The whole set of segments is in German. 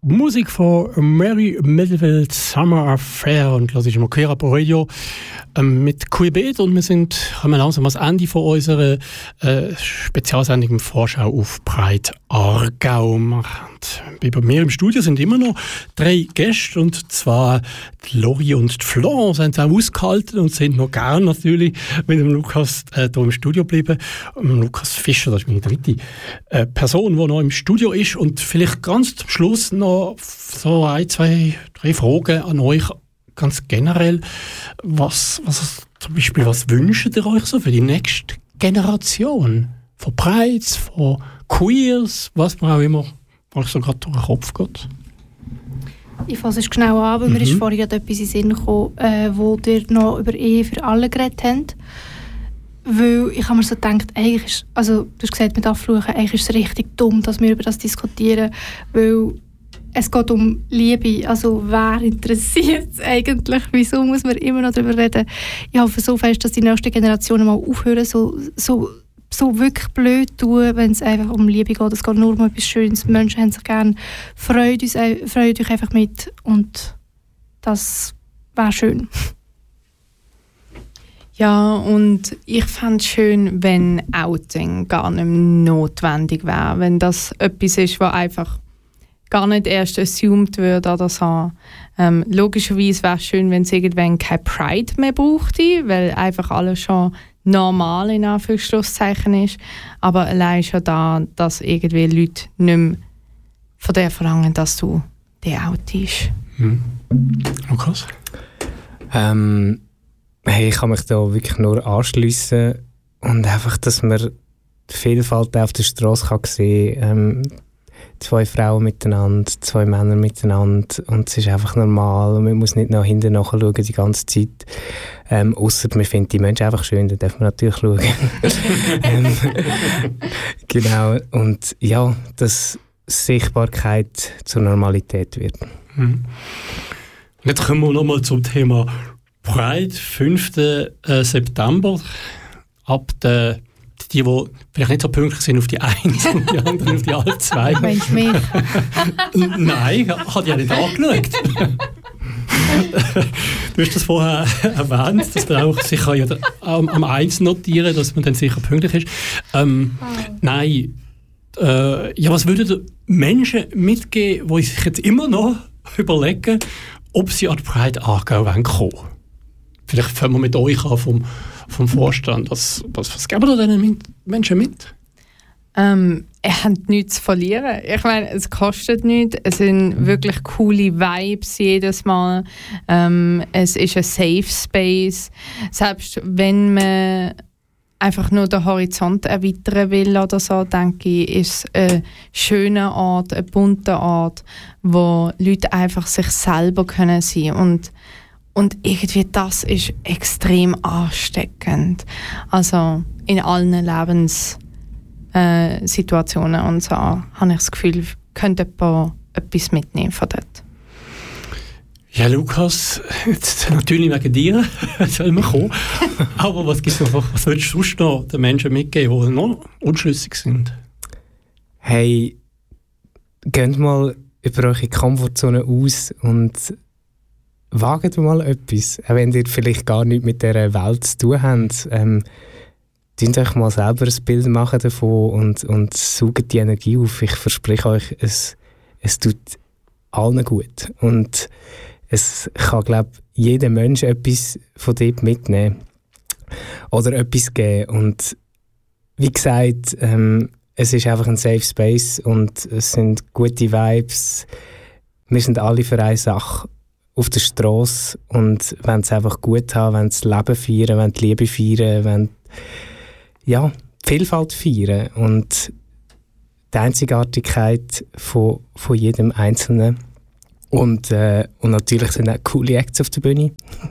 Musik von Mary Melville, Summer Affair, und das ist immer Queer Up Radio mit Queerbeat, und wir kommen langsam ans Ende von unserer Spezialsendung im Vorschau auf Pride Aargau. Bei mir im Studio sind immer noch 3 Gäste, und zwar die Lori und die Florence haben es auch ausgehalten und sind noch gern natürlich mit dem Lukas hier im Studio geblieben. Lukas Fischer, das ist meine dritte Person, die noch im Studio ist, und vielleicht ganz zum Schluss noch so 1, 2, 3 Fragen an euch ganz generell. Was wünscht ihr euch so für die nächste Generation? Von Prides, von Queers, was man auch immer euch so gerade durch den Kopf geht? Ich fasse es genau an, weil mir ist vorhin etwas in den Sinn gekommen, wo ihr noch über Ehe für alle geredet habt. Weil ich habe mir so gedacht, eigentlich ist, also du hast gesagt mit Abfluchen, eigentlich ist es richtig dumm, dass wir über das diskutieren, weil es geht um Liebe. Also wer interessiert es eigentlich? Wieso muss man immer noch darüber reden? Ich hoffe so fest, dass die nächsten Generationen mal aufhören, so wirklich blöd tun, wenn es einfach um Liebe geht. Es geht nur um etwas Schönes. Die Menschen haben sich gerne. Freut euch einfach mit, und das wäre schön. Ja, und ich fände es schön, wenn Outing gar nicht mehr notwendig wäre. Wenn das etwas ist, was einfach gar nicht erst assumed wird oder so. Logischerweise wäre es schön, wenn es irgendwann kein Pride mehr brauchte, weil einfach alles schon normal in Anführungszeichen ist. Aber allein schon da, dass irgendwie Leute nicht mehr von dir verlangen, dass du dich outest. Lukas? Hey, ich kann mich da wirklich nur anschliessen, und einfach, dass man die Vielfalt auf der Straße sehen kann. 2 Frauen miteinander, 2 Männer miteinander, und es ist einfach normal, und man muss nicht nach hinten nachschauen die ganze Zeit. Ausser man findet die Menschen einfach schön, dann darf man natürlich schauen. Genau, und ja, dass Sichtbarkeit zur Normalität wird. Jetzt kommen wir nochmal zum Thema Pride, 5. September. Ab der die vielleicht nicht so pünktlich sind auf die 1 und die anderen auf die halb 2. Meinst du mich? Nein, hat ja nicht angeschaut. Du hast das vorher erwähnt, dass man auch sich ja am 1 notieren, dass man dann sicher pünktlich ist. Nein, ja, was würden Menschen mitgeben, die sich jetzt immer noch überlegen, ob sie an die Pride Aargau kommen wollen? Vielleicht fangen wir mit euch an vom Vorstand. Was geben wir diesen Menschen mit? Er hat nichts zu verlieren. Ich meine, es kostet nichts. Es sind wirklich coole Vibes jedes Mal. Es ist ein Safe Space. Selbst wenn man einfach nur den Horizont erweitern will oder so, denke ich, ist es ein schöner Ort, ein bunter Ort, wo Leute einfach sich selber können sein können. Und irgendwie das ist extrem ansteckend. Also in allen Lebenssituationen und so habe ich das Gefühl, könnte jemand etwas mitnehmen von dort. Ja, Lukas, jetzt natürlich wegen dir soll man kommen. Aber was würdest du sonst noch den Menschen mitgeben, die noch unschlüssig sind? Hey, geht mal über eure Komfortzone aus und wagt mal etwas, auch wenn ihr vielleicht gar nichts mit dieser Welt zu tun habt. Tut euch mal selber ein Bild machen davon und saugt die Energie auf. Ich verspreche euch, es tut allen gut. Und es kann, glaube ich, jeder Mensch etwas von dort mitnehmen oder etwas geben. Und wie gesagt, es ist einfach ein Safe Space und es sind gute Vibes. Wir sind alle für eine Sache auf der Straße und wollen es einfach gut haben, wollen das Leben feiern, wollen die Liebe feiern, wollen die Vielfalt feiern und die Einzigartigkeit von jedem Einzelnen. Und natürlich sind auch coole Acts auf der Bühne.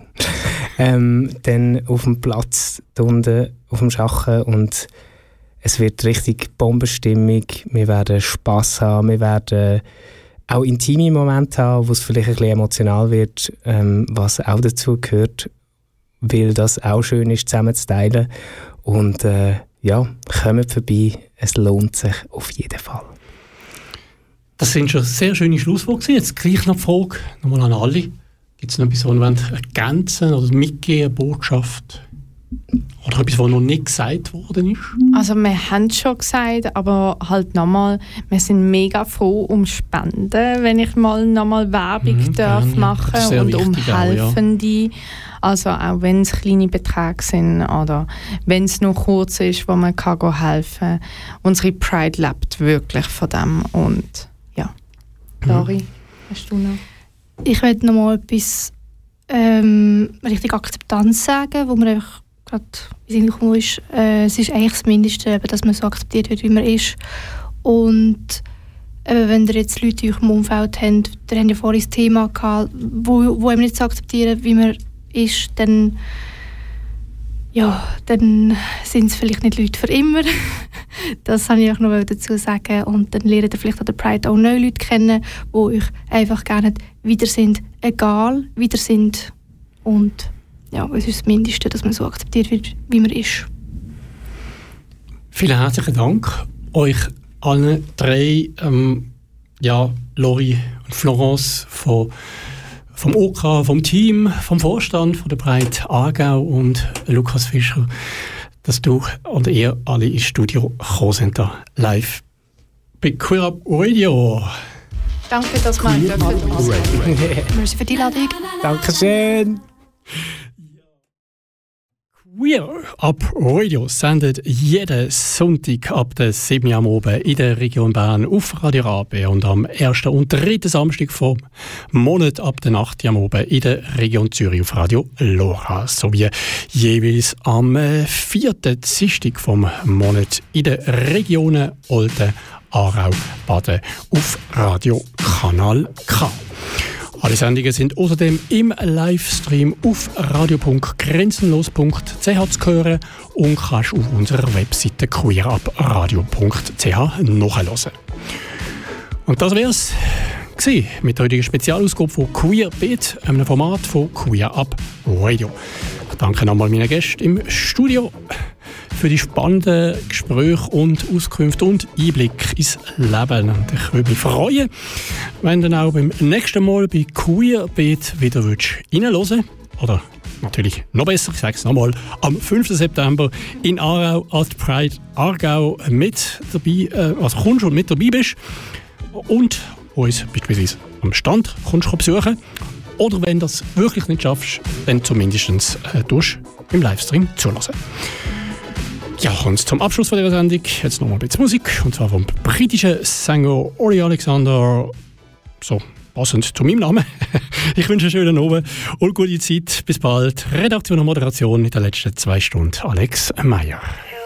Dann auf dem Platz da unten, auf dem Schachen, und es wird richtig Bombenstimmung. Wir werden Spass haben, wir werden auch intime Momente haben, wo es vielleicht ein bisschen emotional wird, was auch dazu gehört, weil das auch schön ist, zusammen zu teilen. Und kommt vorbei, es lohnt sich auf jeden Fall. Das sind schon sehr schöne Schlussworte. Jetzt gleich noch die Frage, nochmal an alle. Gibt es noch etwas, was ihr ergänzen oder mitgeben, eine Botschaft? Oder etwas, was noch nicht gesagt worden ist? Also wir haben es schon gesagt, aber halt nochmal, wir sind mega froh um Spenden, wenn ich mal nochmal Werbung darf machen und um Helfende. Ja. Also auch wenn es kleine Beträge sind oder wenn es nur kurz ist, wo man kann helfen kann. Unsere Pride lebt wirklich von dem. Und ja, Lori, hast du noch? Ich möchte noch mal etwas richtig Akzeptanz sagen, wo man einfach gerade ist. Es ist eigentlich das Mindeste, dass man so akzeptiert wird, wie man ist. Und wenn ihr jetzt Leute in eurem Umfeld habt, ihr habt ja vorhin das Thema gehabt, wo einem nicht so akzeptieren, wie man ist, dann sind es vielleicht nicht Leute für immer. Das wollte ich auch noch dazu sagen. Und dann lernt ihr vielleicht an der Pride auch neue Leute kennen, die euch einfach gerne wieder sind, egal wieder sind. Und ja, es ist das Mindeste, dass man so akzeptiert wird, wie man ist. Vielen herzlichen Dank euch allen drei, Lori und Florence vom OK, vom Team, vom Vorstand von der Pride Aargau und Lukas Fischer, dass du und ihr alle ins Studio gekommen sind, da live bei Queer Up Radio. Danke, dass wir Merci für die Einladung. Dankeschön. Queer Up Radio sendet jeden Sonntag ab der 7 Uhr am Abend in der Region Bern auf Radio Rabe und am 1. und 3. Samstag vom Monat ab der 8 Uhr am Abend in der Region Zürich auf Radio Lora sowie jeweils am 4. Dienstag vom Monat in der Regionen Olten, Aarau, Baden auf Radio Kanal K. Alle Sendungen sind außerdem im Livestream auf radio.grenzenlos.ch zu hören und kannst auf unserer Webseite queerupradio.ch nachhören. Und das wär's mit der heutigen Spezialausgabe von Queer Beat, einem Format von Queer Up Radio. Ich danke nochmal meinen Gästen im Studio für die spannenden Gespräche und Auskünfte und Einblick ins Leben. Und ich würde mich freuen, wenn du auch beim nächsten Mal bei Queer Beat wieder reinhören. Oder natürlich noch besser, ich sage es nochmal, am 5. September in Aarau als Pride Aargau mit dabei, kommst und mit dabei bist und uns beispielsweise am Stand kommst besuchen. Oder wenn du das wirklich nicht schaffst, dann zumindest im Livestream zulassen. Ja, und zum Abschluss von dieser Sendung jetzt nochmal ein bisschen Musik, und zwar vom britischen Sänger Olly Alexander, so passend zu meinem Namen. Ich wünsche einen schönen Abend und gute Zeit. Bis bald. Redaktion und Moderation in den letzten 2 Stunden Alex Meyer.